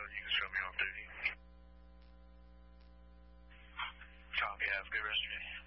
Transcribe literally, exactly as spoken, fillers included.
you can show me off duty. Copy, have a good rest of your day.